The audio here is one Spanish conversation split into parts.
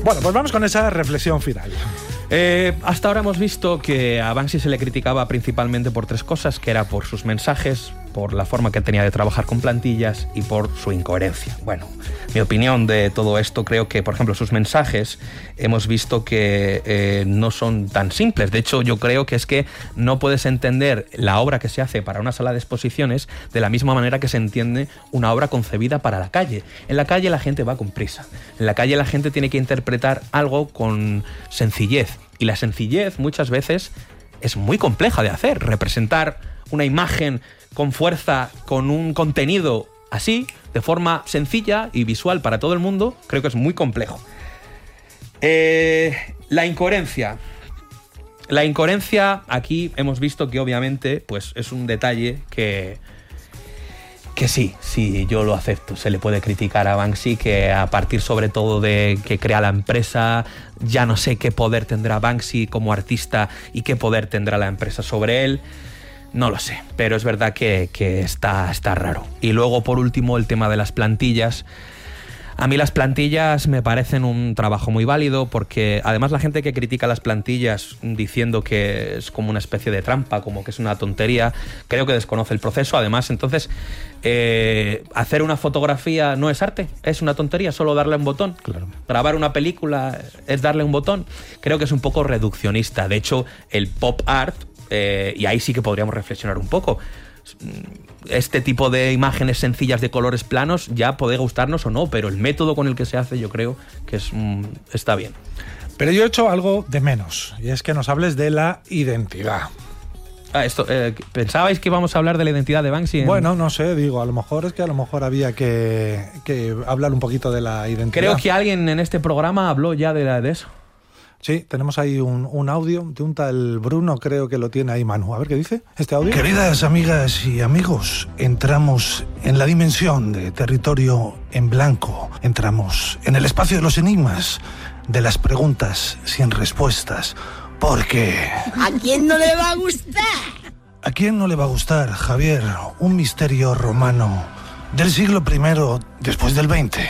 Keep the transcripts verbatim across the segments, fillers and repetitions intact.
Bueno, pues vamos con esa reflexión final. Eh, hasta ahora hemos visto que a Banksy se le criticaba principalmente por tres cosas, que era por sus mensajes, por la forma que tenía de trabajar con plantillas y por su incoherencia. Bueno, mi opinión de todo esto, creo que, por ejemplo, sus mensajes hemos visto que eh, no son tan simples. De hecho, yo creo que es que no puedes entender la obra que se hace para una sala de exposiciones de la misma manera que se entiende una obra concebida para la calle. En la calle la gente va con prisa. En la calle la gente tiene que interpretar algo con sencillez. Y la sencillez muchas veces es muy compleja de hacer. Representar una imagen con fuerza, con un contenido así, de forma sencilla y visual para todo el mundo, creo que es muy complejo. Eh, la incoherencia. La incoherencia, aquí hemos visto que obviamente pues, es un detalle que... Que sí, sí, yo lo acepto. Se le puede criticar a Banksy que a partir sobre todo de que crea la empresa, ya no sé qué poder tendrá Banksy como artista y qué poder tendrá la empresa sobre él. No lo sé, pero es verdad que, que está, está raro. Y luego, por último, el tema de las plantillas. A mí las plantillas me parecen un trabajo muy válido porque además la gente que critica las plantillas diciendo que es como una especie de trampa, como que es una tontería, creo que desconoce el proceso. Además, entonces, eh, hacer una fotografía no es arte, es una tontería, solo darle un botón. Claro. Grabar una película es darle un botón. Creo que es un poco reduccionista. De hecho, el pop art, eh, y ahí sí que podríamos reflexionar un poco, este tipo de imágenes sencillas de colores planos ya puede gustarnos o no, pero el método con el que se hace yo creo que es, mm, está bien. Pero yo he hecho algo de menos, y es que nos hables de la identidad. Ah, esto, eh, ¿pensabais que íbamos a hablar de la identidad de Banksy? En... Bueno, no sé, digo, a lo mejor es que a lo mejor había que, que hablar un poquito de la identidad. Creo que alguien en este programa habló ya de, la, de eso. Sí, tenemos ahí un, un audio de un tal Bruno, creo que lo tiene ahí Manu. A ver qué dice este audio. Queridas amigas y amigos, entramos en la dimensión de territorio en blanco. Entramos en el espacio de los enigmas, de las preguntas sin respuestas. Porque... ¿A quién no le va a gustar? ¿A quién no le va a gustar, Javier? Un misterio romano del siglo primero después del veinte.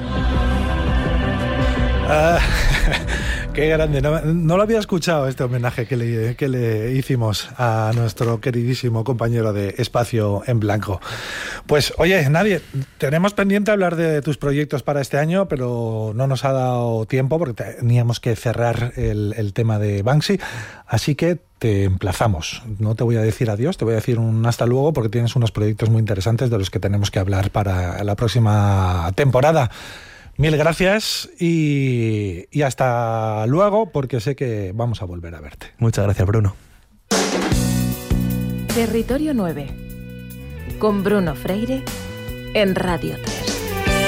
Ah, qué grande, no, no lo había escuchado este homenaje que le, que le hicimos a nuestro queridísimo compañero de Espacio en Blanco. Pues oye, nadie, tenemos pendiente hablar de tus proyectos para este año, pero no nos ha dado tiempo porque teníamos que cerrar el, el tema de Banksy, así que te emplazamos. No te voy a decir adiós, te voy a decir un hasta luego porque tienes unos proyectos muy interesantes de los que tenemos que hablar para la próxima temporada. Mil gracias y, y hasta luego, porque sé que vamos a volver a verte. Muchas gracias, Bruno. Territorio nueve, con Bruno Freire, en Radio tres.